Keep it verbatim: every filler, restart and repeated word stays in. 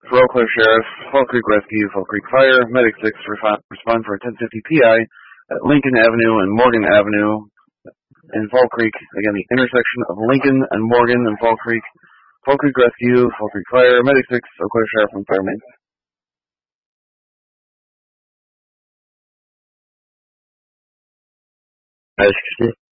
For Eau Claire Sheriff, Fall Creek Rescue, Fall Creek Fire, Medic six respond for ten fifty P I at Lincoln Avenue and Morgan Avenue in Fall Creek. Again, the intersection of Lincoln and Morgan and Fall Creek. Fall Creek Rescue, Fall Creek Fire, Medic six, Eau Claire Sheriff, and Fireman. Rescue.